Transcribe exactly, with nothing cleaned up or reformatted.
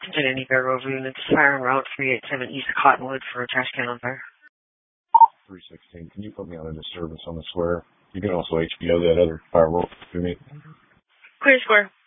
Identity Bureau units, fire en route three eight seven East Cottonwood for a trash can on fire. three sixteen, can you put me on a disturbance on the square? You can also H B O that other firewall to me. Clear square.